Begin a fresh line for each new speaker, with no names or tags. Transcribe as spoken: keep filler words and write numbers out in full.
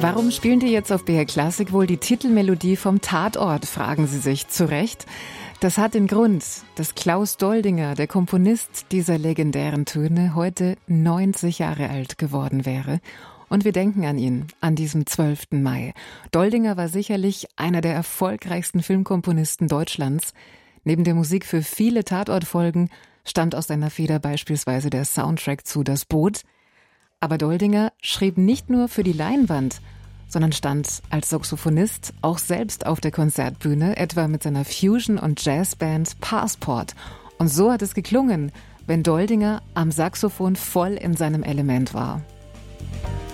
Warum spielen die jetzt auf B R Klassik wohl die Titelmelodie vom Tatort, fragen Sie sich zu Recht. Das hat den Grund, dass Klaus Doldinger, der Komponist dieser legendären Töne, heute neunzig Jahre alt geworden wäre. Und wir denken an ihn, an diesem zwölften Mai. Doldinger war sicherlich einer der erfolgreichsten Filmkomponisten Deutschlands. Neben der Musik für viele Tatortfolgen stammt aus seiner Feder beispielsweise der Soundtrack zu Das Boot. Aber Doldinger schrieb nicht nur für die Leinwand, sondern stand als Saxophonist auch selbst auf der Konzertbühne, etwa mit seiner Fusion- und Jazzband Passport. Und so hat es geklungen, wenn Doldinger am Saxophon voll in seinem Element war.